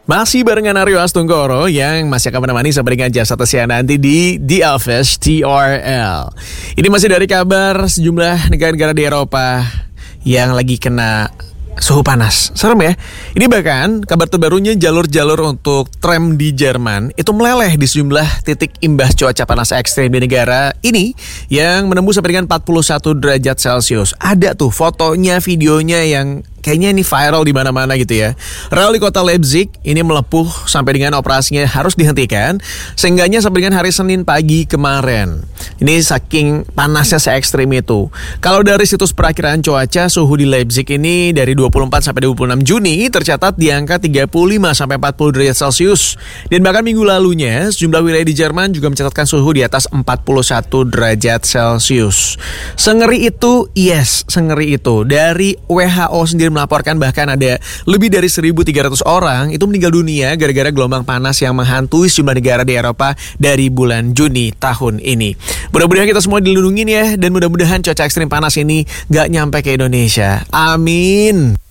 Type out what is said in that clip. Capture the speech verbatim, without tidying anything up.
Masih barengan Aryo Astunggoro yang masih akan menemani sampai dengan jam satu siang nanti di The Office T R L. Ini masih dari kabar sejumlah negara-negara di Eropa yang lagi kena suhu panas. Serem ya. Ini bahkan kabar terbarunya jalur-jalur untuk tram di Jerman itu meleleh di sejumlah titik imbas cuaca panas ekstrim di negara ini yang menembus sampai dengan empat puluh satu derajat Celcius. Ada tuh fotonya, videonya yang kayaknya ini viral di mana-mana gitu ya. Rel di kota Leipzig ini melepuh sampai dengan operasinya harus dihentikan, seenggaknya sampai dengan hari Senin pagi kemarin. Ini saking panasnya se-ekstrim itu. Kalau dari situs perakiraan cuaca, suhu di Leipzig ini dari dua puluh empat sampai dua puluh enam Juni tercatat di angka tiga puluh lima sampai empat puluh derajat Celcius. Dan bahkan minggu lalunya sejumlah wilayah di Jerman juga mencatatkan suhu di atas empat puluh satu derajat Celcius. Sengeri itu, yes, sengeri itu. Dari W H O sendiri melaporkan bahkan ada lebih dari seribu tiga ratus orang itu meninggal dunia gara-gara gelombang panas yang menghantui sejumlah negara di Eropa dari bulan Juni tahun ini. Mudah-mudahan kita semua dilindungin ya, dan mudah-mudahan cuaca ekstrim panas ini gak nyampe ke Indonesia. Amin.